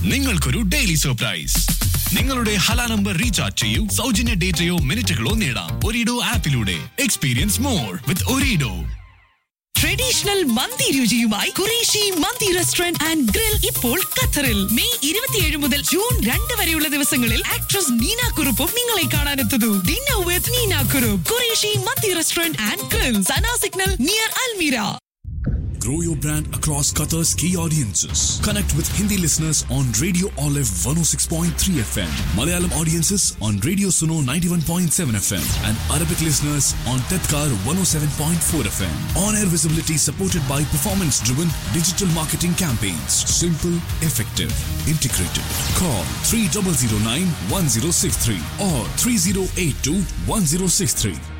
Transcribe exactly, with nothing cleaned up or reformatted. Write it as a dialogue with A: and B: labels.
A: നിങ്ങൾക്കൊരു daily surprise. നിങ്ങളുടെ Hala number recharge ചെയ്യൂ, സൗജന്യ ഡേറ്റയോ മിനിറ്റുകളോ നേടാം ഒരിഡോ ആപ്പിലൂടെ. Experience more with ഒരിഡോ.
B: Traditional mandi രുചിയുമായി Qureshi mandi restaurant and grill ഇപ്പോൾ ഖത്തറിൽ. മെയ് ഇരുപത്തിയേഴ് മുതൽ ജൂൺ രണ്ട് വരെയുള്ള ദിവസങ്ങളിൽ ആക്ട്രസ് നീന കുറുപ്പും നിങ്ങളെ കാണാനെത്തുന്നു. Dinner with Neena Kurup, Qureshi mandi restaurant and grill, Sana signal near അൽമീര.
C: Grow your brand across Qatar's key audiences. Connect with Hindi listeners on Radio Olive one oh six point three F M, Malayalam audiences on Radio Suno ninety-one point seven F M, and Arabic listeners on Tedkar one oh seven point four F M. On-air visibility supported by performance-driven digital marketing campaigns. Simple, effective, integrated. Call three zero zero nine one zero six three or three zero eight two one zero six three.